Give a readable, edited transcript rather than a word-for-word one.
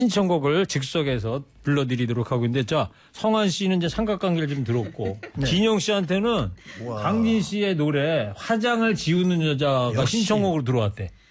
신청곡을 즉석에서 불러드리도록 하고 있는데, 자, 성한 씨는 이제 삼각관계를 좀 들었고, 네. 진영 씨한테는 우와. 강진 씨의 노래 화장을 지우는 여자가 역시. 신청곡으로 들어왔대.